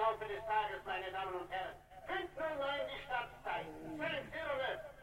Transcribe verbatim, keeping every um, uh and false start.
Laufe des Tages, meine Damen und Herren. fünf Uhr neun die Stadtzeit. zwölf Uhr